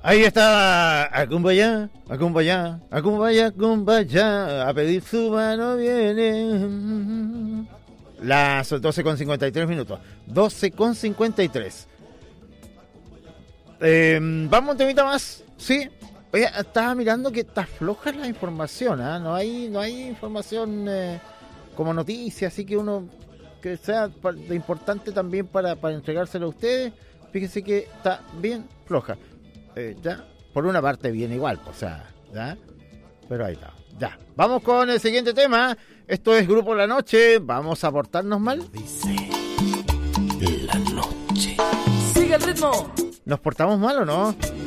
Ahí está, Akumbaya, Akumbaya, Akumbaya, Akumbaya, a pedir su mano viene. Las 12:53 minutos, 12:53. Vamos un temita más, ¿sí? Oye, estaba mirando que está floja la información, ¿eh? No hay información como noticia, así que uno que sea de importante también para entregárselo a ustedes. Fíjense que está bien floja. Ya, por una parte bien igual, o sea, ¿ya? Pero ahí está, ya. Vamos con el siguiente tema. Esto es Grupo La Noche. Vamos a portarnos mal. Dice La Noche. Sigue el ritmo. ¿Nos portamos mal o no?